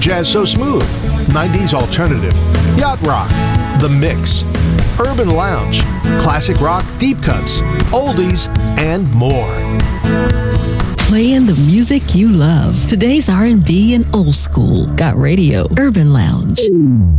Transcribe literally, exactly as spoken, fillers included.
Jazz So Smooth, nineties Alternative, Yacht Rock, The Mix, Urban Lounge, Classic Rock Deep Cuts, Oldies, and more. Playing the music you love. Today's R and B and old school. Got radio. Urban Lounge.